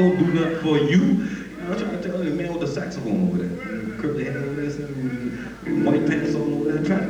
gonna do nothing for you. You know, I'm trying to tell you, the man with the saxophone over there. Cripply hat.